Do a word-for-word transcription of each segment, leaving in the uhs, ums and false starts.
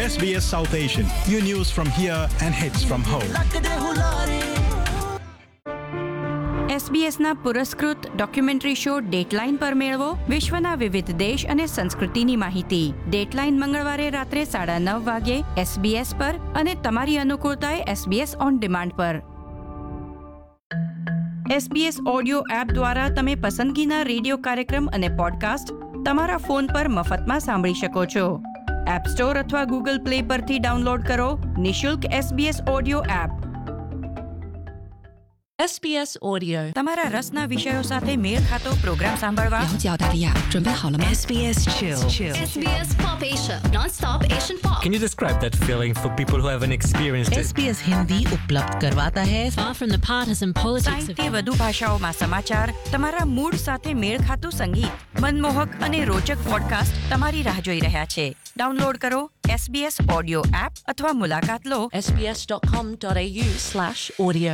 S B S South Asian. Your news from here and hits from home. એસબીએસના પુરસ્કૃત documentary show ડેટલાઇન પર મેળવો વિશ્વના વિવિધ દેશ અને સંસ્કૃતિની માહિતી. ડેટલાઇન મંગળવારે રાત્રે સાડા નવ વાગ્યે એસબીએસ પર અને તમારી અનુકૂળતાએ એસબીએસ ઓન ડિમાન્ડ પર. એસબીએસ ઓડિયો એપ દ્વારા તમે પસંદગીના રેડિયો કાર્યક્રમ અને પોડકાસ્ટ તમારા ફોન પર મફતમાં સાંભળી શકો છો. એપ સ્ટોર અથવા ગૂગલ પ્લે પરથી ડાઉનલોડ કરો નિઃશુલ્ક SBS audio app. S B S Audio. તમારા રસના વિષયો સાથે મેળ ખાતો પ્રોગ્રામ સાંભળવા. 了解澳大利亚，准备好了吗 S B S Chill. S B S Pop Asia, non-stop Asian pop. Can you describe that feeling for people who haven't experienced it? S B S Hindi उपलब्ध करवाता है. Far from the partisan politics of સાહીઠથી વધુ ભાષાઓમાં સમાચાર, તમારા mood સાથે મેળ ખાતું સંગીત, મનમોહક અને રોચક પોડકાસ્ટ તમારી રાહ જોઈ રહ્યા છે. ડાઉનલોડ કરો એસબીએસ ઓડિયો એપ અથવા મુલાકાત લો S B S dot com dot a u slash audio.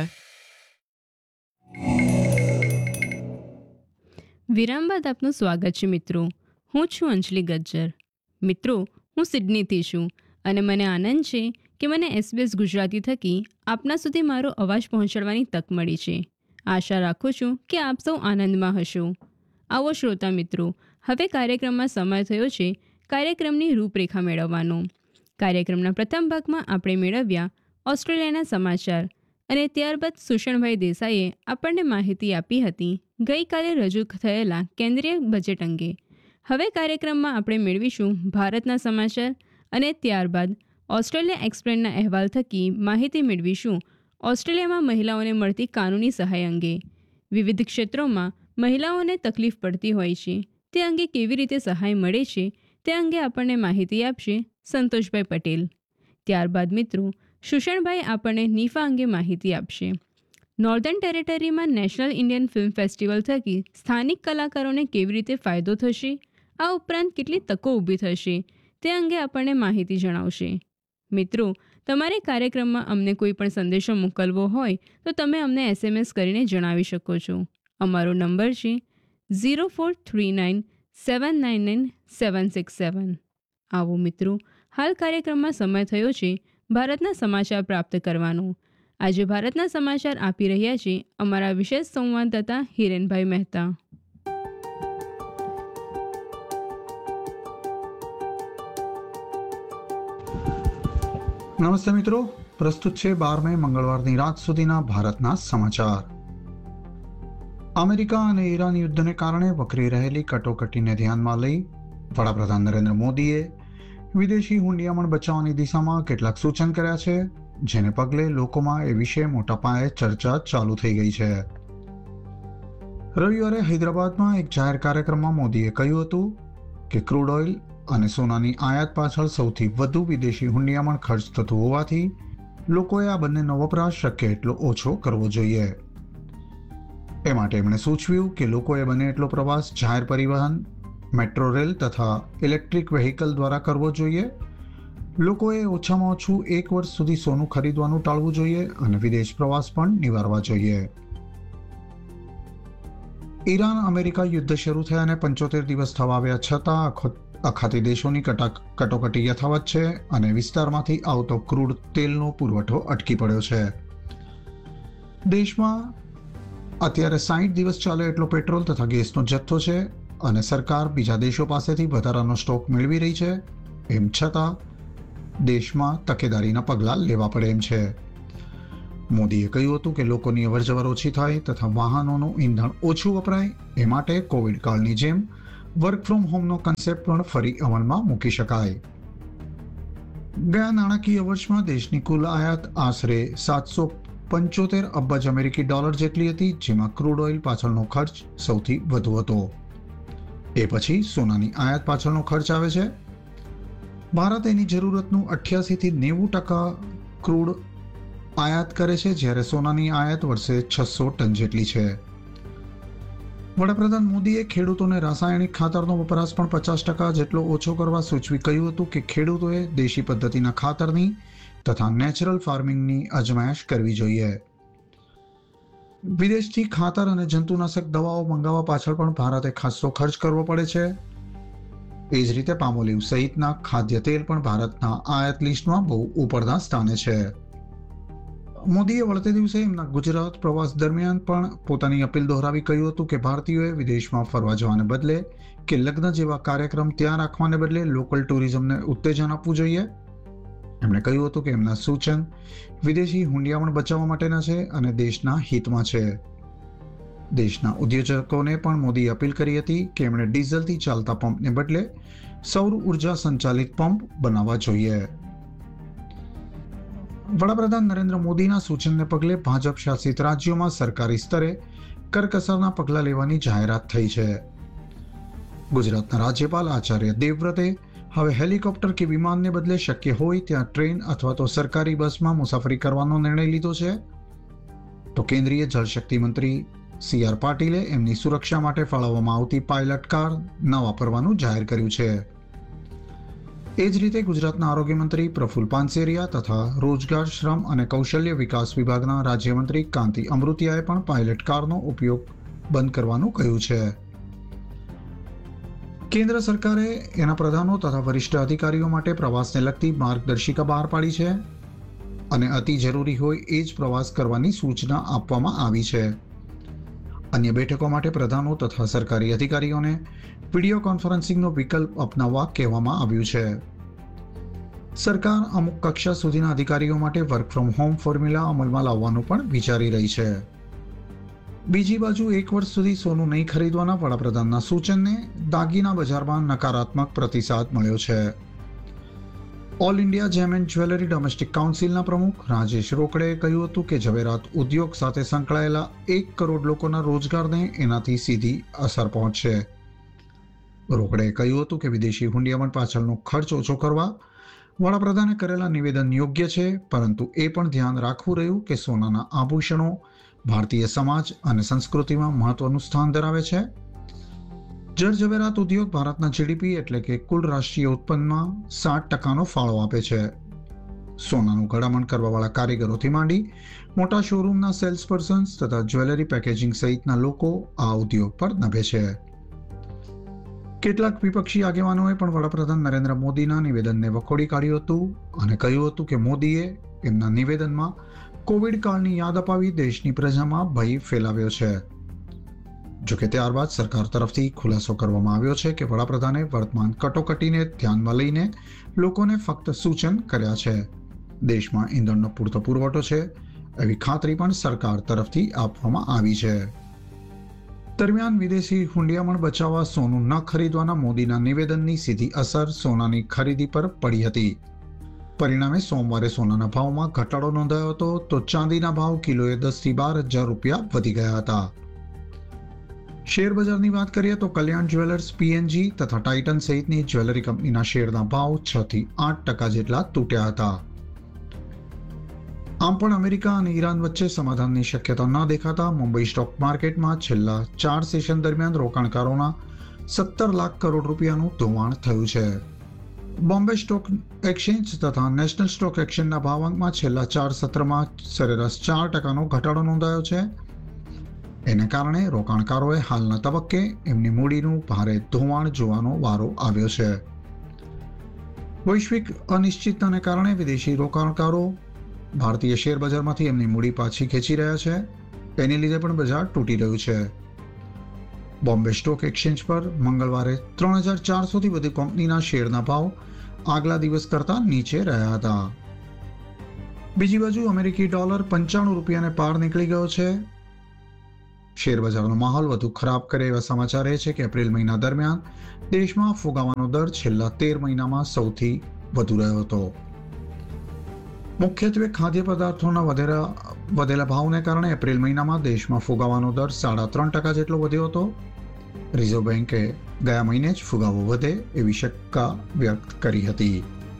વિરામ બાદ આપનું સ્વાગત છે મિત્રો. હું છું અંજલિ ગજ્જર. મિત્રો, હું સિડનીથી છું અને મને આનંદ છે કે મને એસબીએસ ગુજરાતી થકી આપના સુધી મારો અવાજ પહોંચાડવાની તક મળી છે. આશા રાખું છું કે આપ સૌ આનંદમાં હશો. આવો શ્રોતા મિત્રો, હવે કાર્યક્રમમાં સમય થયો છે કાર્યક્રમની રૂપરેખા મેળવવાનો. કાર્યક્રમના પ્રથમ ભાગમાં આપણે મેળવ્યા ઓસ્ટ્રેલિયાના સમાચાર અને ત્યારબાદ સુષણભાઈ દેસાઈએ આપણને માહિતી આપી હતી ગઈકાલે રજૂ થયેલા કેન્દ્રીય બજેટ અંગે. હવે કાર્યક્રમમાં આપણે મેળવીશું ભારતના સમાચાર અને ત્યારબાદ ઓસ્ટ્રેલિયા એક્સપ્લેનના અહેવાલ થકી માહિતી મેળવીશું ઓસ્ટ્રેલિયામાં મહિલાઓને મળતી કાનૂની સહાય અંગે. વિવિધ ક્ષેત્રોમાં મહિલાઓને તકલીફ પડતી હોય છે, તે અંગે કેવી રીતે સહાય મળે છે તે અંગે આપણને માહિતી આપશે સંતોષભાઈ પટેલ. ત્યારબાદ મિત્રો સુષણભાઈ આપણને નીફા અંગે માહિતી આપશે. Northern ટેરેટરીમાં national Indian film festival થકી સ્થાનિક કલાકારોને કેવી રીતે ફાયદો થશે, આ ઉપરાંત કેટલી તકો ઊભી થશે તે અંગે આપણને માહિતી જણાવશે. મિત્રો, તમારે કાર્યક્રમમાં અમને કોઈ પણ સંદેશો મોકલવો હોય તો તમે અમને એસએમએસ કરીને જણાવી શકો છો. અમારો નંબર છે zero four three nine seven nine nine seven six seven. આવો મિત્રો, હાલ કાર્યક્રમમાં સમય થયો છે ભારતના સમાચાર પ્રાપ્ત કરવાનો. આજે ભારતના સમાચાર આપી રહ્યા છે અમારા વિશેષ સંવાદદાતા હિરેનભાઈ મહેતા. નમસ્તે મિત્રો, પ્રસ્તુત છે બાર મે મંગળવારની રાત સુધીના ભારતના સમાચાર. અમેરિકા અને ઈરાન યુદ્ધને કારણે વકરી રહેલી કટોકટીને ધ્યાનમાં લઈ વડાપ્રધાન નરેન્દ્ર મોદીએ વિદેશી હુંડિયામણ બચાવવાની દિશામાં કેટલાક સૂચન કર્યા છે, જેને પગલે લોકોમાં એ વિશે મોટા પાયે ચર્ચા ચાલુ થઈ ગઈ છે. રવિવારે હૈદરાબાદમાં એક જાહેર કાર્યક્રમમાં મોદીએ કહ્યું હતું કે ક્રૂડ ઓઇલ અને સોનાની આયાત પાછળ સૌથી વધુ વિદેશી હુંડિયામણ ખર્ચ થતું હોવાથી લોકોએ આ બંનેનો વપરાશ શક્ય એટલો ઓછો કરવો જોઈએ. એ માટે એમણે સૂચવ્યું કે લોકોએ બને એટલો પ્રવાસ જાહેર પરિવહન, મેટ્રો રેલ તથા ઇલેક્ટ્રિક વેહિકલ દ્વારા કરવો જોઈએ. લોકોએ ઓછામાં ઓછું એક વર્ષ સુધી સોનું ખરીદવાનું ટાળવું જોઈએ અને વિદેશ પ્રવાસ પણ નિવારવા જોઈએ. ઈરાન અમેરિકા યુદ્ધ શરૂ થયાને પંચોતેર દિવસ થવા આવ્યા છતાં અખાતી દેશોની કટોકટી યથાવત છે અને વિસ્તારમાંથી આવતો ક્રૂડ તેલનો પુરવઠો અટકી પડ્યો છે. દેશમાં અત્યારે સાઠ દિવસ ચાલે એટલો પેટ્રોલ તથા ગેસનો જથ્થો છે અને સરકાર બીજા દેશો પાસેથી વધારાનો સ્ટોક મેળવી રહી છે. એમ છતાં દેશમાં તકેદારીના પગલાં લેવા પડે એમ છે. મોદીએ કહ્યું હતું કે લોકોની અવરજવર ઓછી થાય તથા વાહનોનું ઈંધણ ઓછું વપરાય એ માટે કોવિડ કાળની જેમ વર્ક ફ્રોમ હોમનો કન્સેપ્ટ પણ ફરી અમલમાં મૂકી શકાય. ગયા નાણાકીય વર્ષમાં દેશની કુલ આયાત આશરે સાતસો પંચોતેર અબજ અમેરિકી ડોલર જેટલી હતી, જેમાં ક્રૂડ ઓઇલ પાછળનો ખર્ચ સૌથી વધુ હતો. એ પછી સોનાની આયાત પાછળનો ખર્ચ આવે છે. ભારત એની જરૂરતનું અઠ્યાસી થી નેવું ટકા ક્રૂડ આયાત કરે છે, જ્યારે સોનાની આયાત વર્ષે છસો ટન જેટલી છે. વડાપ્રધાન મોદીએ ખેડૂતોને રાસાયણિક ખાતરનો વપરાશ પણ પચાસ ટકા જેટલો ઓછો કરવા સૂચવી કહ્યું હતું કે ખેડૂતોએ દેશી પદ્ધતિના ખાતરની તથા નેચરલ ફાર્મિંગની અજમાયશ કરવી જોઈએ. વિદેશથી ખાતર અને જંતુનાશક દવાઓ મંગાવવા પાછળ પણ ભારતે ખાસ્સો ખર્ચ કરવો પડે છે. એ જ રીતે પામોલીવ સહિતના ખાદ્ય તેલ પણ ભારતના આયાત લિસ્ટમાં બહુ ઉપરના સ્થાને છે. મોદીએ વળતે દિવસે એમના ગુજરાત પ્રવાસ દરમિયાન પણ પોતાની અપીલ દોહરાવી કહ્યું હતું કે ભારતીયોએ વિદેશમાં ફરવા જવાને બદલે કે લગ્ન જેવા કાર્યક્રમ ત્યાં રાખવાને બદલે લોકલ ટુરિઝમને ઉત્તેજન આપવું જોઈએ. એમણે કહ્યું હતું કે એમના સૂચન વિદેશી હુંડિયામણ બચાવવા માટેના છે અને દેશના હિતમાં છે. દેશના ઉદ્યોજકોને પણ મોદીએ અપીલ કરી હતી કે એમણે ડીઝલથી ચાલતા પંપને બદલે સૌર ઉર્જા સંચાલિત પંપ બનાવવા જોઈએ. વડાપ્રધાન નરેન્દ્ર મોદીના સૂચનને પગલે ભાજપ શાસિત રાજ્યોમાં સરકારી સ્તરે કરકસરના પગલાં લેવાની જાહેરાત થઈ છે. ગુજરાતના રાજ્યપાલ આચાર્ય દેવવ્રતે હવે હેલિકોપ્ટર કે વિમાનને બદલે શક્ય હોય ત્યાં ટ્રેન અથવા તો સરકારી બસમાં મુસાફરી કરવાનો નિર્ણય લીધો છે. તો કેન્દ્રીય જળશક્તિ મંત્રી સી આર પાટીલે એમની સુરક્ષા માટે ફાળવવામાં આવતી પાયલટ કાર ન વાપરવાનું જાહેર કર્યું છે. એ જ રીતે ગુજરાતના આરોગ્ય મંત્રી પ્રફુલ પાનસેરિયા તથા રોજગાર, શ્રમ અને કૌશલ્ય વિકાસ વિભાગના રાજ્યમંત્રી કાંતિ અમૃતિયાએ પણ પાયલટ કારનો ઉપયોગ બંધ કરવાનું કહ્યું છે. કેન્દ્ર સરકારે એના પ્રધાનો તથા વરિષ્ઠ અધિકારીઓ માટે પ્રવાસને લગતી માર્ગદર્શિકા બહાર પાડી છે અને અતિ જરૂરી હોય એ જ પ્રવાસ કરવાની સૂચના આપવામાં આવી છે. અન્ય બેઠકો માટે પ્રધાનો તથા સરકારી અધિકારીઓને વિડીયો કોન્ફરન્સિંગનો વિકલ્પ અપનાવવા કહેવામાં આવ્યું છે. સરકાર અમુક કક્ષા સુધીના અધિકારીઓ માટે વર્ક ફ્રોમ હોમ ફોર્મ્યુલા અમલમાં લાવવાનું પણ વિચારી રહી છે. બીજી બાજુ એક વર્ષ સુધી સોનું નહીં ખરીદવાના વડાપ્રધાનના સૂચનને દાગીના બજારમાં નકારાત્મક પ્રતિસાદ મળ્યો છે. ઓલ ઇન્ડિયા જેમ એન્ડ જ્વેલરી ડોમેસ્ટિક કાઉન્સિલના પ્રમુખ રાજેશ રોકડેએ કહ્યું હતું કે ઝવેરાત ઉદ્યોગ સાથે સંકળાયેલા એક કરોડ લોકોના રોજગારને એનાથી સીધી અસર પહોંચશે. રોકડેએ કહ્યું હતું કે વિદેશી હુંડિયામણ પાછળનો ખર્ચ ઓછો કરવા વડાપ્રધાને કરેલા નિવેદન યોગ્ય છે, પરંતુ એ પણ ધ્યાન રાખવું રહ્યું કે સોનાના આભૂષણો ભારતીય સમાજ અને સંસ્કૃતિમાં મહત્વનું સ્થાન ધરાવે છે. જળ ઝવેરાત ઉદ્યોગ ભારતના જીડીપી એટલે કે કુલ રાષ્ટ્રીય ઉત્પન્નમાં સાત ટકાનો ફાળો આપે છે. સોનાનું ઘડામણ કરવાવાળા કારીગરોથી માંડી મોટા શોરૂમના સેલ્સ પર્સન્સ તથા જ્વેલરી પેકેજિંગ સહિતના લોકો આ ઉદ્યોગ પર નભે છે. કેટલાક વિપક્ષી આગેવાનોએ પણ વડાપ્રધાન નરેન્દ્ર મોદીના નિવેદનને વખોડી કાઢ્યું હતું અને કહ્યું હતું કે મોદીએ એમના નિવેદનમાં કોવિડ કાળની યાદ અપાવી દેશની પ્રજામાં ભય ફેલાવ્યો છે. જોકે ત્યારબાદ સરકાર તરફથી ખુલાસો કરવામાં આવ્યો છે કે વડાપ્રધાને વર્તમાન કટોકટીને ધ્યાનમાં લઈને લોકોને ફક્ત સૂચન કર્યા છે. દેશમાં ઈંધણનો પૂરતો પુરવઠો છે એવી ખાતરી પણ સરકાર તરફથી આપવામાં આવી છે. દરમિયાન વિદેશી હુંડિયામણ બચાવવા સોનું ન ખરીદવાના મોદીના નિવેદનની સીધી અસર સોનાની ખરીદી પર પડી હતી. પરિણામે સોમવારે સોનાના ભાવમાં ઘટાડો નોંધાયો હતો તો ચાંદીના ભાવ કિલોએ દસ થી બાર હજાર રૂપિયા વધી ગયા હતા. શેર બજારની વાત કરીએ તો કલ્યાણ જ્વેલર્સ, પીએનજી તથા ટાઇટન સહિતની જ્વેલરી કંપનીના શેરના ભાવ છ થી આઠ ટકા જેટલા તૂટ્યા હતા. આમ પણ અમેરિકા અને ઈરાન વચ્ચે સમાધાનની શક્યતા ન દેખાતા મુંબઈ સ્ટોક માર્કેટમાં છેલ્લા ચાર સેશન દરમિયાન રોકાણકારોના સત્તર લાખ કરોડ રૂપિયાનું ધોવાણ થયું છે. બોમ્બે સ્ટોક એક્સચેન્જ તથા નેશનલ સ્ટોક એક્સચેન્જના ભાવાંકમાં છેલ્લા ચાર સત્રમાં સરેરાશ ચાર ટકાનો ઘટાડો નોંધાયો છે. એને કારણે રોકાણકારોએ હાલના તબક્કે એમની મૂડીનું ભારે ધોવાણ જોવાનો વારો આવ્યો છે. વૈશ્વિક અનિશ્ચિતતાને કારણે વિદેશી રોકાણકારો ભારતીય શેર બજારમાંથી એમની મૂડી પાછી ખેંચી રહ્યા છે. એની લીધે પણ બજાર તૂટી રહ્યું છે. બોમ્બે સ્ટોક એક્સચેન્જ પર મંગળવારે ત્રણ હજાર ચારસોથી વધુ કંપનીના શેરના ભાવ આગલા દિવસ કરતાં નીચે રહ્યા હતા. બીજી બાજુ અમેરિકી ડોલર પંચાણું રૂપિયાને પાર નીકળી ગયો છે. શેર બજારનો માહોલ વધુ ખરાબ કરે એવા સમાચાર એ છે કે એપ્રિલ મહિના દરમિયાન દેશમાં ફુગાવાનો દર છેલ્લા તેર મહિનામાં સૌથી વધુ રહ્યો હતો. મુખ્યત્વે ખાદ્ય પદાર્થોના વધેલા વધેલા ભાવને કારણે એપ્રિલ મહિનામાં દેશમાં ફુગાવાનો દર સાડા ત્રણ ટકા જેટલો વધ્યો હતો. રિઝર્વ બેન્કે ગયા મહિને જ ફુગાવો વધે એવી શંકા વ્યક્ત કરી હતી.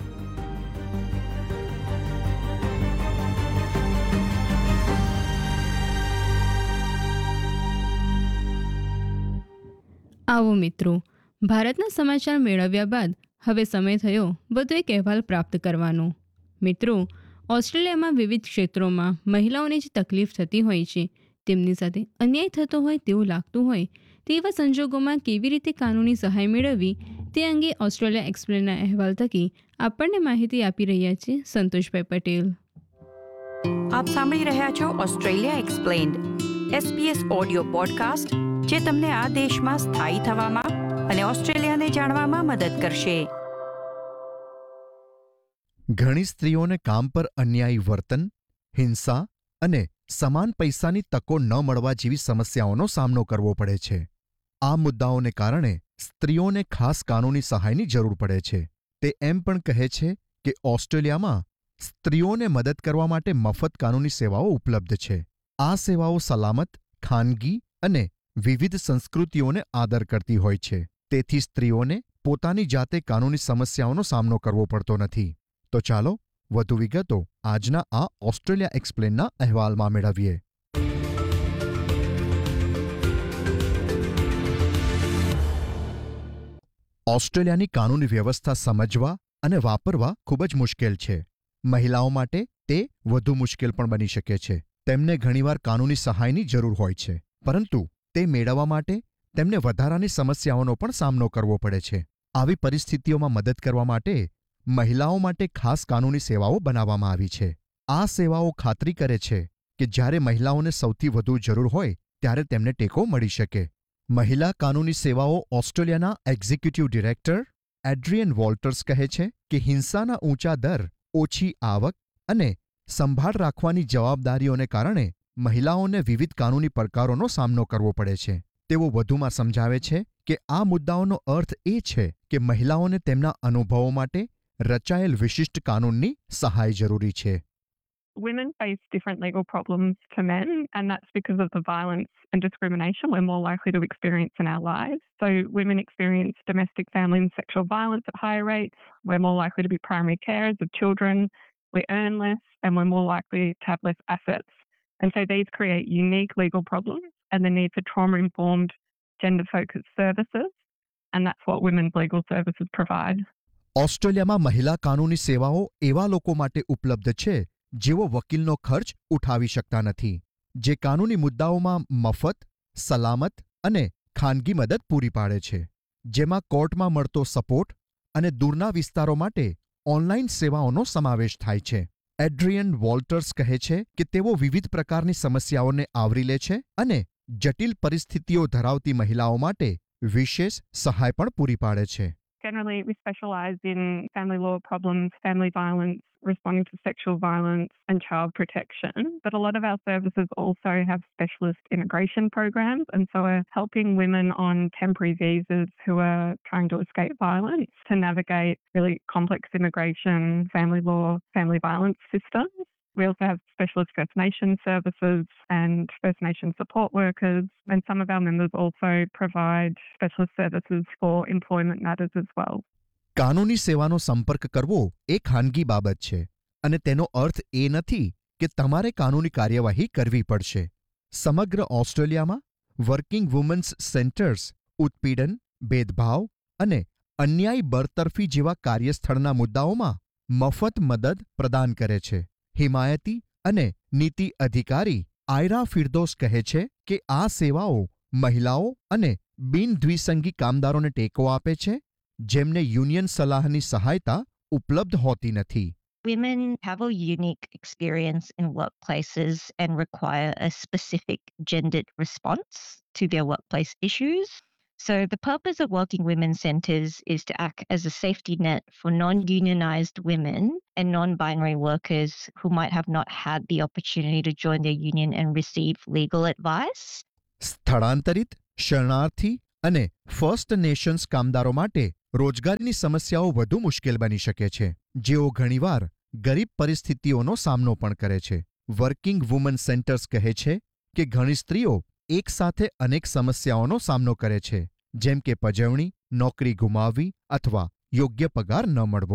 આવો મિત્રો, ભારતના સમાચાર મેળવ્યા બાદ હવે સમય થયો વધુ એક અહેવાલ પ્રાપ્ત કરવાનો. મિત્રો, ઓસ્ટ્રેલિયામાં વિવિધ ક્ષેત્રોમાં મહિલાઓને જે તકલીફ થતી હોય છે તેમની સાથે અન્યાય થતો હોય તેવું લાગતું હોય તેવા સંજોગોમાં કેવી રીતે કાનૂની સહાય મેળવવી તે અંગે ઓસ્ટ્રેલિયા એક્સપ્લેનના અહેવાલ થકી આપણને માહિતી આપી રહ્યા છે સંતોષભાઈ પટેલ. આપ સાંભળી રહ્યા છો Australia explained, SBS audio podcast, જે તમને આ દેશમાં સ્થાયી થવામાં અને ઓસ્ટ્રેલિયાને જાણવામાં મદદ કરશે. ઘણી સ્ત્રીઓને કામ પર અન્યાયી વર્તન, હિંસા અને સમાન પૈસાની તકો ન મળવા જેવી સમસ્યાઓનો સામનો કરવો પડે છે. આ મુદ્દાઓને કારણે સ્ત્રીઓને ખાસ કાનૂની સહાયની જરૂર પડે છે. તે એમ પણ કહે છે કે ઓસ્ટ્રેલિયામાં સ્ત્રીઓને મદદ કરવા માટે મફત કાનૂની સેવાઓ ઉપલબ્ધ છે. આ સેવાઓ સલામત, ખાનગી અને વિવિધ સંસ્કૃતિઓને આદર કરતી હોય છે. તેથી સ્ત્રીઓને પોતાની જાતે કાનૂની સમસ્યાઓનો સામનો કરવો પડતો નથી. તો ચાલો વધુ વિગતો આજના આ ઓસ્ટ્રેલિયા એક્સપ્લેનના અહેવાલમાં મેળવીએ. ઓસ્ટ્રેલિયાની કાનૂની વ્યવસ્થા સમજવા અને વાપરવા ખૂબ જ મુશ્કેલ છે. મહિલાઓ માટે તે વધુ મુશ્કેલ પણ બની શકે છે. તેમને ઘણીવાર કાનૂની સહાયની જરૂર હોય છે, પરંતુ તે મેળવવા માટે તેમને વધારાની સમસ્યાઓનો પણ સામનો કરવો પડે છે. આવી પરિસ્થિતિઓમાં મદદ કરવા માટે મહિલાઓ માટે ખાસ કાનૂની સેવાઓ બનાવવામાં આવી છે. આ સેવાઓ ખાતરી કરે છે કે જ્યારે મહિલાઓને સૌથી વધુ જરૂર હોય ત્યારે તેમને ટેકો મળી શકે. મહિલા કાનૂની સેવાઓ ઓસ્ટ્રેલિયાના એક્ઝિક્યુટિવ ડિરેક્ટર એડ્રિયન વોલ્ટર્સ કહે છે કે હિંસાના ઊંચા દર, ઓછી આવક અને સંભાળ રાખવાની જવાબદારીઓને કારણે મહિલાઓને વિવિધ કાનૂની પડકારોનો સામનો કરવો પડે છે. તેઓ વધુમાં સમજાવે છે કે આ મુદ્દાઓનો અર્થ એ છે કે મહિલાઓને તેમના અનુભવો માટે રચાયેલ વિશિષ્ટ કાનૂનની સહાય જરૂરી છે. Women face different legal problems to men, and that's because of the violence and discrimination we're more likely to experience in our lives. So women experience domestic, family and sexual violence at higher rates. We're more likely to be primary carers of children. We earn less and we're more likely to have less assets. And so these create unique legal problems and the need for trauma-informed, gender-focused services. And that's what women's legal services provide. ઓસ્ટ્રેલિયામાં મહિલા કાનૂની સેવાઓ એવા લોકો માટે ઉપલબ્ધ છે જેઓ વકીલનો ખર્ચ ઉઠાવી શકતા નથી, જે કાનૂની મુદ્દાઓમાં મફત, સલામત અને ખાનગી મદદ પૂરી પાડે છે, જેમાં કોર્ટમાં મળતો સપોર્ટ અને દૂરના વિસ્તારો માટે ઓનલાઈન સેવાઓનો સમાવેશ થાય છે. એડ્રિયન વોલ્ટર્સ કહે છે કે તેઓ વિવિધ પ્રકારની સમસ્યાઓને આવરી લે છે અને જટિલ પરિસ્થિતિઓ ધરાવતી મહિલાઓ માટે વિશેષ સહાય પણ પૂરી પાડે છે. Generally, we specialise in family law problems, family violence, responding to sexual violence and child protection. But a lot of our services also have specialist immigration programs, and so we're helping women on temporary visas who are trying to escape violence to navigate really complex immigration, family law, family violence systems. We also have specialist First Nation services and First Nation support workers, and some of our members also provide specialist services for employment matters as well. કાનૂની સેવાનો સંપર્ક કરવો એ ખાનગી બાબત છે અને તેનો અર્થ એ નથી કે તમારે કાનૂની કાર્યવાહી કરવી પડશે. સમગ્ર ઓસ્ટ્રેલિયામાં વર્કિંગ વુમન્સ સેન્ટર્સ ઉત્પીડન, ભેદભાવ અને અન્યાયી બરતરફી જેવા કાર્યસ્થળના મુદ્દાઓમાં મફત મદદ પ્રદાન કરે છે. હિમાયતી અને નીતિ અધિકારી આયરા ફિરદોસ કહે છે કે આ સેવાઓ મહિલાઓ અને બિનદ્વિસંગી કામદારોને ટેકો આપે છે જેમને યુનિયન સલાહની સહાયતા ઉપલબ્ધ હોતી નથી. Women have a unique experience in workplaces and require a specific gendered response to their workplace issues. So the purpose of Working Women's Centres is to act as a safety net for non-unionised women and non-binary workers who might have not had the opportunity to join their union and receive legal advice. સ્થળાંતરિત, શરણાર્થી અને first Nations કામદારો માટે રોજગારીની સમસ્યાઓ વધુ મુશ્કેલ બની શકે છે, જેઓ ઘણીવાર ગરીબ પરિસ્થિતિઓનો સામનો પણ કરે છે. વર્કિંગ વુમન સેન્ટર્સ કહે છે કે ઘણી સ્ત્રીઓ એકસાથે અનેક સમસ્યાઓનો સામનો કરે છે, જેમ કે પજવણી, નોકરી ગુમાવવી અથવા યોગ્ય પગાર ન મળવો.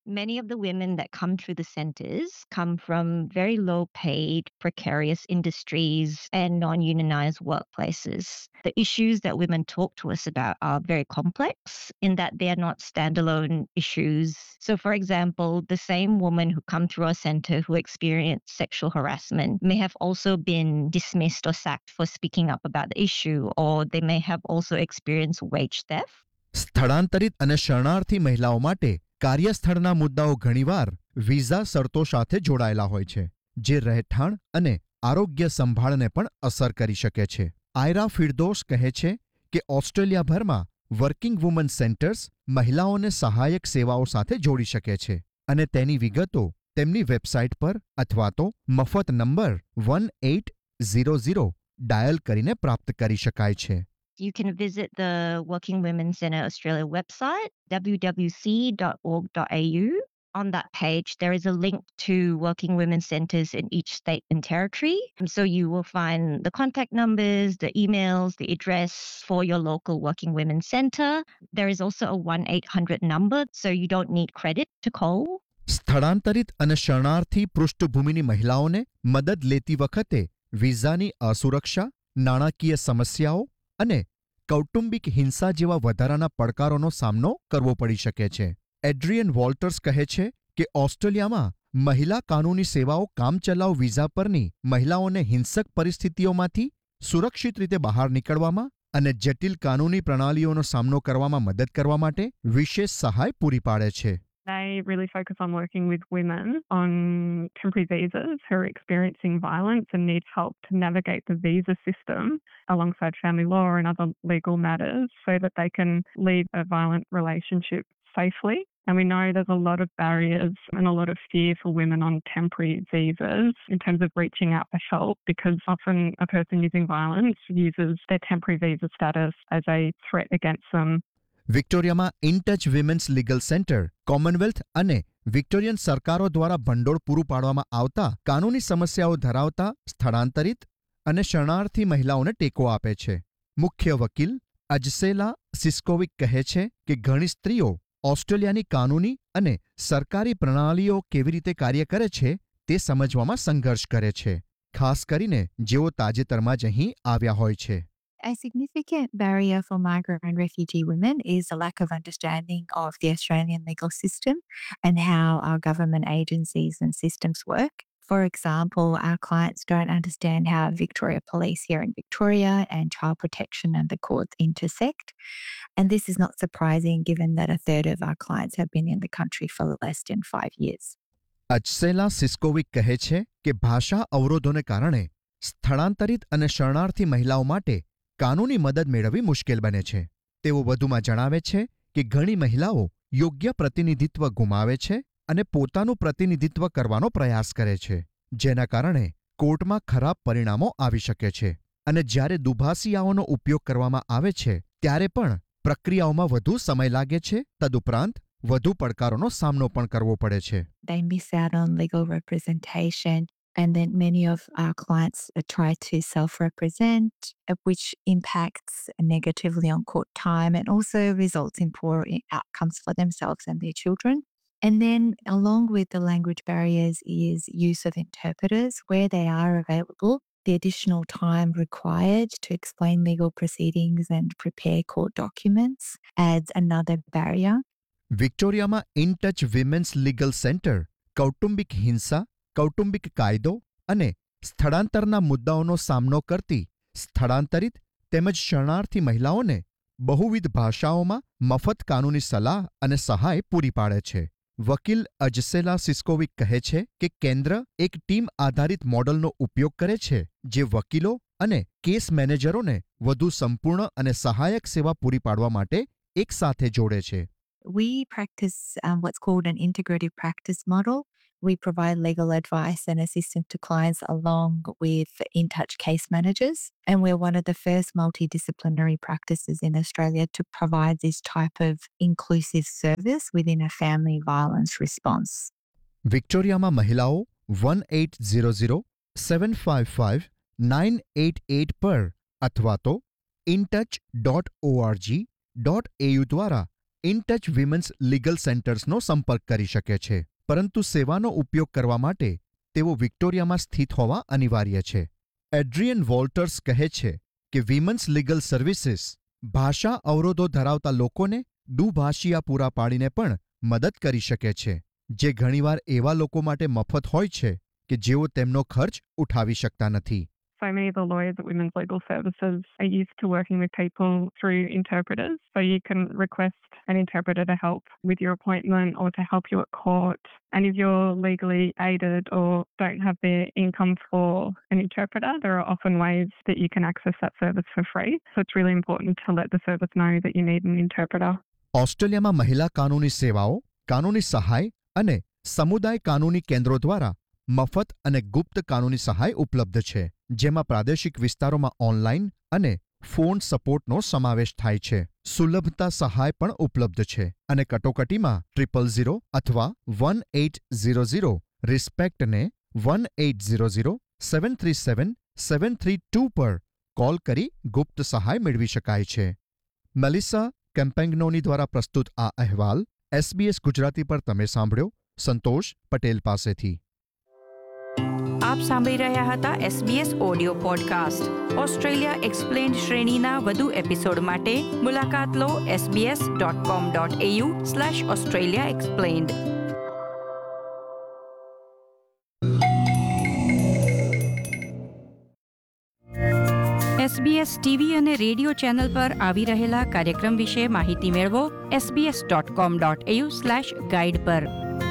Many of the women that come through the centres come from very low paid, precarious industries and non unionised workplaces. The issues that women talk to us about are very complex in that they are not standalone issues. So, for example, the same woman who come through our centre who experienced sexual harassment may have also been dismissed or sacked for speaking up about the issue, or they may have also experienced wage theft. સ્થળાંતરિત અને શરણાર્થી મહિલાઓ માટે કાર્યસ્થળના મુદ્દાઓ ઘણીવાર visa શરતો સાથે જોડાયેલા હોય છે, જે રહેઠાણ અને આરોગ્ય સંભાળને પણ અસર કરી શકે છે. આયરા ફિરદોસ કહે છે કે ઓસ્ટ્રેલિયાભરમાં વર્કિંગ વુમન સેન્ટર્સ મહિલાઓને સહાયક સેવાઓ સાથે જોડી શકે છે અને તેની વિગતો તેમની વેબસાઇટ પર અથવા તો મફત number one eight zero zero dial કરીને પ્રાપ્ત કરી શકાય છે. You can visit the Working Women Centre Australia website, w w w dot org dot a u. On that page, there is a link to Working Women Centres in each state and territory. So you will find the contact numbers, the emails, the address for your local Working Women Centre. There is also a one eight hundred number, so you don't need credit to call. સ્થળાંતરિત અને શરણાર્થી પૃષ્ઠભૂમિની મહિલાઓને મદદ લેતી વખતે વિઝાની અસુરક્ષા, નાણાકીય સમસ્યાઓ અને કૌટુંબિક હિંસા જેવા વધારાના પડકારોનો સામનો કરવો પડી શકે છે. એડ્રિયન વોલ્ટર્સ કહે છે કે ઓસ્ટ્રેલિયામાં મહિલા કાનૂની સેવાઓ કામચલાઉ વિઝા પરની મહિલાઓને હિંસક પરિસ્થિતિઓમાંથી સુરક્ષિત રીતે બહાર નીકળવામાં અને જટિલ કાનૂની પ્રણાલીઓનો સામનો કરવામાં મદદ કરવા માટે વિશેષ સહાય પૂરી પાડે છે. They really focus on working with women on temporary visas who are experiencing violence and need help to navigate the visa system alongside family law and other legal matters so that they can lead a violent relationship safely. And we know there's a lot of barriers and a lot of fear for women on temporary visas in terms of reaching out for help, because often a person using violence uses their temporary visa status as a threat against them. વિક્ટોરિયામાં in touch women's legal centre Commonwealth અને Victorian સરકારો દ્વારા ભંડોળ પૂરું પાડવામાં આવતા કાનૂની સમસ્યાઓ ધરાવતા સ્થળાંતરિત અને શરણાર્થી મહિલાઓને ટેકો આપે છે. મુખ્ય વકીલ અજસેલા સિસ્કોવિક કહે છે કે ઘણી સ્ત્રીઓ ઓસ્ટ્રેલિયાની કાનૂની અને સરકારી પ્રણાલીઓ કેવી રીતે કાર્ય કરે છે તે સમજવામાં સંઘર્ષ કરે છે, ખાસ કરીને જેઓ તાજેતરમાં જ અહીં આવ્યા હોય છે. A significant barrier for migrant and refugee women is a lack of understanding of the Australian legal system and how our government agencies and systems work. For example, our clients don't understand how Victoria Police here in Victoria and child protection and the courts intersect. And this is not surprising given that a third of our clients have been in the country for less than five years. અજસેલા સિસ્કોવિક કહે છે કે ભાષા અવરોધોને કારણે સ્થળાંતરિત અને શરણાર્થી મહિલાઓ માટે કાનૂની મદદ મેળવવી મુશ્કેલ બને છે. તેઓ વધુમાં જણાવે છે કે ઘણી મહિલાઓ યોગ્ય પ્રતિનિધિત્વ ગુમાવે છે અને પોતાનું પ્રતિનિધિત્વ કરવાનો પ્રયાસ કરે છે, જેના કારણે કોર્ટમાં ખરાબ પરિણામો આવી શકે છે. અને જ્યારે દુભાષિયાઓનો ઉપયોગ કરવામાં આવે છે ત્યારે પણ પ્રક્રિયાઓમાં વધુ સમય લાગે છે. તદુપરાંત વધુ પડકારોનો સામનો પણ કરવો પડે છે. They miss out on legal representation. And then many of our clients try to self-represent, which impacts negatively on court time and also results in poor outcomes for themselves and their children. And then along with the language barriers is use of interpreters where they are available. The additional time required to explain legal proceedings and prepare court documents adds another barrier. વિક્ટોરિયામાં in touch women's legal centre કૌટુંબિક હિંસા, કૌટુંબિક કાયદો અને સ્થળાંતરના મુદ્દાઓનો સામનો કરતી સ્થળાંતરિત તેમજ શરણાર્થી મહિલાઓને બહુવિધ ભાષાઓમાં મફત કાનૂની સલાહ અને સહાય પૂરી પાડે છે. વકીલ અજસેલા સિસ્કોવિક કહે છે કે કેન્દ્ર એક ટીમ આધારિત મોડલનો ઉપયોગ કરે છે જે વકીલો અને કેસ મેનેજરોને વધુ સંપૂર્ણ અને સહાયક સેવા પૂરી પાડવા માટે એકસાથે જોડે છે. We practice um, what's called an integrative practice model. We provide legal advice and assistance to clients along with in-touch case managers. And we're one of the first multidisciplinary practices in Australia to provide this type of inclusive service within a family violence response. વિક્ટોરિયામાં મહિલાઓ one eight zero zero seven five five nine eight at પર અથવા તો ઇનટચ dot ORG dot AU દ્વારા in touch women's legal સેન્ટર્સનો સંપર્ક કરી શકે છે, પરંતુ સેવાનો ઉપયોગ કરવા માટે તેઓ વિક્ટોરિયામાં સ્થિત હોવા અનિવાર્ય છે. એડ્રિયન વોલ્ટર્સ કહે છે કે વિમેન્સ લીગલ સર્વિસીસ ભાષા અવરોધો ધરાવતા લોકોને દુભાષિયા પૂરા પાડીને પણ મદદ કરી શકે છે, જે ઘણીવાર એવા લોકો માટે મફત હોય છે કે જેઓ તેમનો ખર્ચ ઉઠાવી શકતા નથી. So many of the lawyers at Women's Legal Services are used to working with people through interpreters. So you can request an interpreter to help with your appointment or to help you at court. And if you're legally aided or don't have the income for an interpreter, there are often ways that you can access that service for free. So it's really important to let the service know that you need an interpreter. ઓસ્ટ્રેલિયામાં મહિલા કાનૂની સેવાઓ, કાનૂની સહાય અને સમુદાય કાનૂની કેન્દ્રો દ્વારા મફત અને ગુપ્ત કાનૂની સહાય ઉપલબ્ધ છે, જેમાં પ્રાદેશિક વિસ્તારોમાં ઓનલાઈન અને ફોન સપોર્ટનો સમાવેશ થાય છે. સુલભતા સહાય પણ ઉપલબ્ધ છે અને કટોકટીમાં ટ્રિપલ ઝીરો અથવા one eight zero zero રિસ્પેક્ટને one eight zero zero seven three seven seven three two પર કોલ કરી ગુપ્ત સહાય મેળવી શકાય છે. મેલિસા કેમ્પેંગનોની દ્વારા પ્રસ્તુત આ અહેવાલ એસબીએસ ગુજરાતી પર તમે સાંભળ્યો સંતોષ પટેલ પાસેથી. આપ સાંભળી રહ્યા હતા SBS audio podcast. Australia explained શ્રેણીના વધુ એપિસોડ માટે મુલાકાત લો SBS dot com dot AU slash Australia explained. SBS TV અને રેડિયો ચેનલ પર આવી રહેલા કાર્યક્રમ વિશે માહિતી મેળવો SBS dot com dot AU slash guide પર.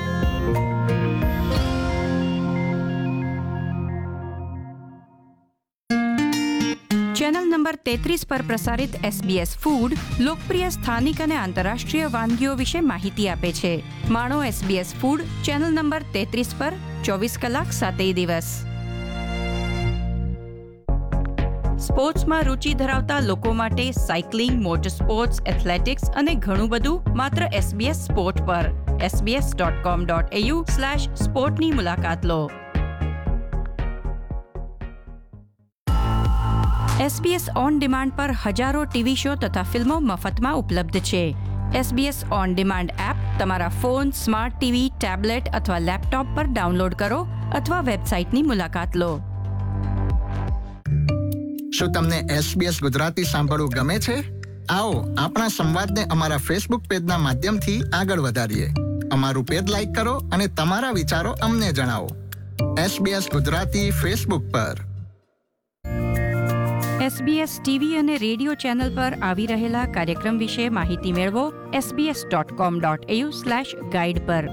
ચેનલ નંબર તેત્રીસ પર પ્રસારિત એસબીએસ ફૂડ લોકપ્રિય સ્થાનિક અને આંતરરાષ્ટ્રીય વાનગીઓ વિશે માહિતી આપે છે. માણો એસબીએસ ફૂડ ચેનલ નંબર તેત્રીસ પર ચોવીસ કલાક સાતેય દિવસ. સ્પોર્ટ્સમાં રુચિ ધરાવતા લોકો માટે સાયકલિંગ, મોટર સ્પોર્ટ્સ, એથ્લેટિક્સ અને ઘણું બધું માત્ર એસબીએસ સ્પોર્ટ પર. SBS dot com dot AU slash સ્પોર્ટની મુલાકાત લો. એસબીએસ ઓન ડિમાન્ડ પર હજારો ટીવી શો તથા ફિલ્મો મફતમાં ઉપલબ્ધ છે. એસબીએસ ઓન ડિમાન્ડ એપ તમારા ફોન, સ્માર્ટ ટીવી, ટેબ્લેટ અથવા લેપટોપ પર ડાઉનલોડ કરો અથવા વેબસાઇટની મુલાકાત લો. શું તમને એસબીએસ ગુજરાતી સાંભળવું ગમે છે? આવો આપણા સંવાદને અમારા ફેસબુક પેજના માધ્યમથી આગળ વધારીએ. અમારું પેજ લાઈક કરો અને તમારા વિચારો અમને જણાવો. એસબીએસ ગુજરાતી ફેસબુક પર. એસબીએસ ટીવી અને રેડિયો ચેનલ પર આવી રહેલા કાર્યક્રમ વિશે માહિતી મેળવો SBS dot com dot AU slash guide પર.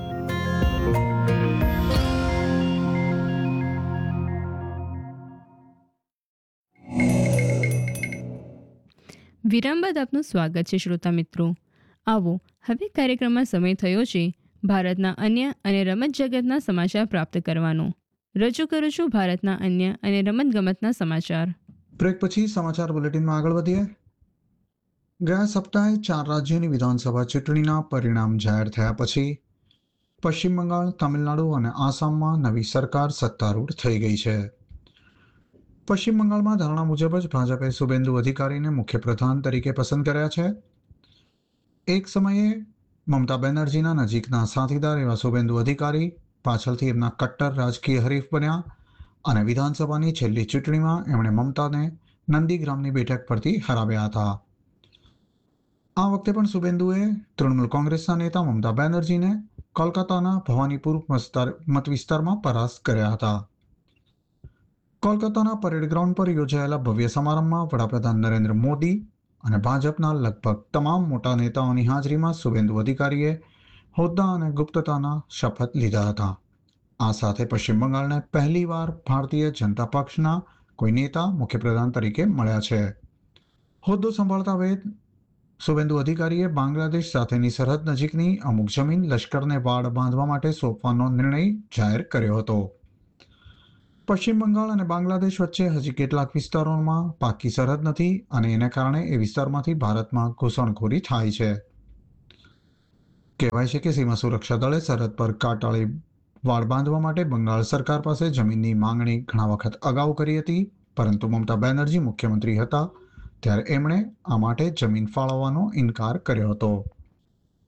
વિરામ બાદ આપનું સ્વાગત છે શ્રોતા મિત્રો. આવો હવે કાર્યક્રમમાં સમય થયો છે ભારતના અન્ય અને રમત જગતના સમાચાર પ્રાપ્ત કરવાનો. રજૂ કરું છું ભારતના અન્ય અને રમતગમતના સમાચાર. બ્રેક પછી સમાચાર બુલેટિનમાં આગળ વધીએ. ગયા સપ્તાહે ચાર રાજ્યોની વિધાનસભા ચૂંટણીના પરિણામ જાહેર થયા પછી પશ્ચિમ બંગાળ, તમિલનાડુ અને આસામમાં નવી સરકાર સત્તારૂઢ થઈ ગઈ છે. પશ્ચિમ બંગાળમાં ધારણા મુજબ જ ભાજપે શુભેન્દુ અધિકારીને મુખ્યપ્રધાન તરીકે પસંદ કર્યા છે. એક સમયે મમતા બેનર્જીના નજીકના સાથીદાર એવા શુભેન્દુ અધિકારી પાછળથી એમના કટ્ટર રાજકીય હરીફ બન્યા અને વિધાનસભાની છેલ્લી ચૂંટણીમાં એમણે મમતાને નંદીગ્રામની બેઠક પરથી હરાવ્યા હતા. આ વખતે પણ શુભેન્દુએ તૃણમૂલ કોંગ્રેસના નેતા મમતા બેનર્જીને કોલકાતાના ભવાનીપુર મત વિસ્તારમાં પરાસ્ત કર્યા હતા. કોલકાતાના પરેડ ગ્રાઉન્ડ પર યોજાયેલા ભવ્ય સમારંભમાં વડાપ્રધાન નરેન્દ્ર મોદી અને ભાજપના લગભગ તમામ મોટા નેતાઓની હાજરીમાં શુભેન્દુ અધિકારીએ હોદ્દા અને ગુપ્તતાના શપથ લીધા હતા. આ સાથે પશ્ચિમ બંગાળને પહેલીવાર ભારતીય જનતા પક્ષના કોઈ નેતા મુખ્યપ્રધાન તરીકે મળ્યા છે. હોદ્દો સંભાળતા વેદ શુભેન્દુ અધિકારીએ બાંગ્લાદેશ સાથેની સરહદ નજીકની અમુક જમીન લશ્કરને વાડ બાંધવા માટે સોંપવાનો નિર્ણય જાહેર કર્યો હતો. પશ્ચિમ બંગાળ અને બાંગ્લાદેશ વચ્ચે હજી કેટલાક વિસ્તારોમાં પાકી સરહદ નથી અને એને કારણે એ વિસ્તારમાંથી ભારતમાં ઘૂસણખોરી થાય છે. કહેવાય છે કે સીમા સુરક્ષા દળે સરહદ પર કાટાળી વાડ બાંધવા માટે બંગાળ સરકાર પાસે જમીનની માંગણી ઘણા વખત અગાઉ કરી હતી, પરંતુ મમતા બેનર્જી મુખ્યમંત્રી હતા ત્યારે એમણે આ માટે જમીન ફાળવવાનો ઇનકાર કર્યો હતો.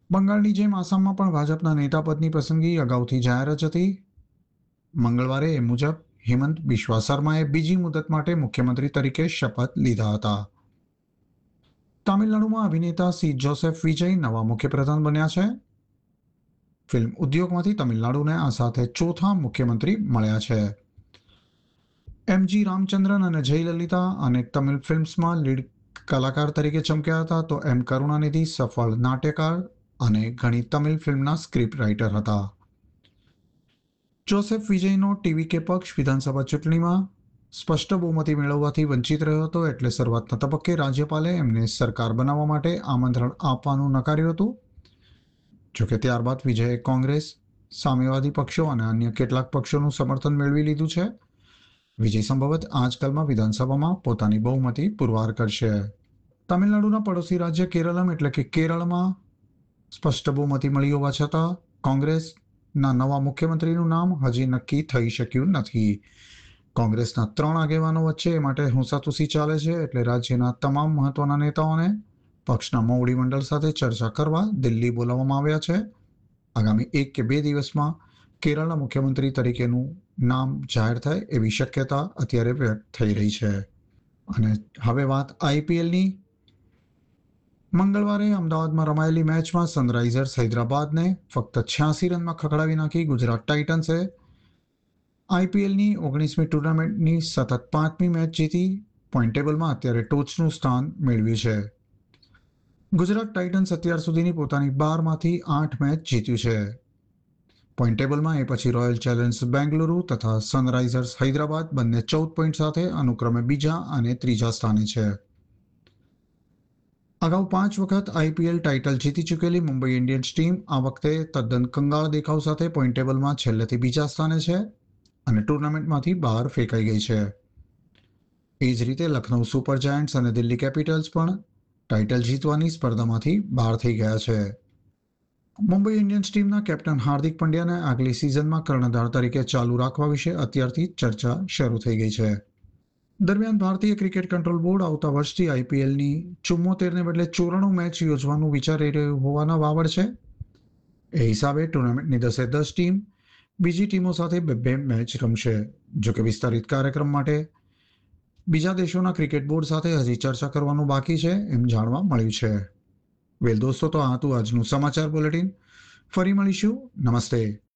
બંગાળની જેમ આસામમાં પણ ભાજપના નેતા પદની પસંદગી અગાઉથી જાહેર જ હતી. મંગળવારે એ મુજબ હિમંત બિસ્વા શર્માએ બીજી મુદત માટે મુખ્યમંત્રી તરીકે શપથ લીધા હતા. તામિલનાડુમાં અભિનેતા સી જોસેફ વિજય નવા મુખ્યપ્રધાન બન્યા છે. ફિલ્મ ઉદ્યોગમાંથી તમિલનાડુને આ સાથે ચોથા મુખ્યમંત્રી મળ્યા છે. એમજી રામચંદ્રન અને જયલલિતા અનેક તમિલ ફિલ્મ્સમાં લીડ કલાકાર તરીકે ચમક્યા હતા, તો એમ કરુણાનિધિ સફળ નાટ્યકાર અને ઘણી તમિલ ફિલ્મના સ્ક્રિપ્ટ રાઇટર હતા. જોસેફ વિજયનો ટીવી કે પક્ષ વિધાનસભા ચૂંટણીમાં સ્પષ્ટ બહુમતી મેળવવાથી વંચિત રહ્યો હતો, એટલે શરૂઆતના તબક્કે રાજ્યપાલે એમને સરકાર બનાવવા માટે આમંત્રણ આપવાનું નકાર્યું હતું. જોકે ત્યારબાદ વિજયે કોંગ્રેસ, સામ્યવાદી પક્ષો અને અન્ય કેટલાક પક્ષોનું સમર્થન મેળવી લીધું છે. વિજય સંભવત આજકાલમાં વિધાનસભામાં પોતાની બહુમતી પુરવાર કરશે. તમિલનાડુના પડોશી રાજ્ય કેરળમ એટલે કે કેરળમાં સ્પષ્ટ બહુમતી મળી હોવા છતાં કોંગ્રેસના નવા મુખ્યમંત્રીનું નામ હજી નક્કી થઈ શક્યું નથી. કોંગ્રેસના ત્રણ આગેવાનો વચ્ચે એ માટે હુંસાતુસી ચાલે છે, એટલે રાજ્યના તમામ મહત્વના નેતાઓને પક્ષના મોવડી મંડળ સાથે ચર્ચા કરવા દિલ્હી બોલાવવામાં આવ્યા છે. આગામી એક કે બે દિવસમાં કેરળના મુખ્યમંત્રી તરીકેનું નામ જાહેર થાય એવી શક્યતા અત્યારે વ્યક્ત થઈ રહી છે. અને હવે વાત આઈપીએલની. મંગળવારે અમદાવાદમાં રમાયેલી મેચમાં સનરાઇઝર્સ હૈદરાબાદને ફક્ત છ્યાસી રનમાં ખખડાવી નાખી ગુજરાત ટાઇટન્સે આઈપીએલની ઓગણીસમી ટુર્નામેન્ટની સતત પાંચમી મેચ જીતી પોઈન્ટ ટેબલમાં અત્યારે ટોચનું સ્થાન મેળવ્યું છે. ગુજરાત ટાઇટન્સ અત્યાર સુધીની પોતાની બારમાંથી આઠ મેચ જીત્યું છે. પોઈન્ટ ટેબલમાં એ પછી રોયલ ચેલેન્જર્સ બેંગલુરુ તથા સનરાઇઝર્સ હૈદરાબાદ બંને ચૌદ પોઈન્ટ સાથે અનુક્રમે બીજા અને ત્રીજા સ્થાને છે. અગાઉ પાંચ વખત આઈપીએલ ટાઇટલ જીતી ચૂકેલી મુંબઈ ઇન્ડિયન્સ ટીમ આ વખતે તદ્દન કંગાળ દેખાવ સાથે પોઈન્ટ ટેબલમાં છેલ્લેથી બીજા સ્થાને છે અને ટુર્નામેન્ટમાંથી બહાર ફેંકાઈ ગઈ છે. એ જ રીતે લખનૌ સુપર જાયન્ટ્સ અને દિલ્હી કેપિટલ્સ પણ ટાઇટલ જીતવાની સ્પર્ધામાંથી બહાર થઈ ગયા છે. મુંબઈ ઇન્ડિયન્સ ટીમના કેપ્ટન હાર્દિક પંડ્યાને આગલી સિઝનમાં કર્ણધાર તરીકે ચાલુ રાખવા વિશે અત્યારથી ચર્ચા શરૂ થઈ ગઈ છે. દરમિયાન ભારતીય ક્રિકેટ કંટ્રોલ બોર્ડ આવતા વર્ષથી આઈપીએલની ચુમ્મોતેરને બદલે ચોરાણું મેચ યોજવાનું વિચારી રહ્યું હોવાના વાવડ છે. એ હિસાબે ટુર્નામેન્ટની દસે દસ ટીમ બીજી ટીમો સાથે બે બે મેચ રમશે. જોકે વિસ્તારિત કાર્યક્રમ માટે બીજા દેશોના ક્રિકેટ બોર્ડ સાથે હજી ચર્ચા કરવાનું બાકી છે એમ જાણવા મળ્યું છે. વેલ દોસ્તો, તો આ હતું આજનું સમાચાર બુલેટિન. ફરી મળીશું. નમસ્તે.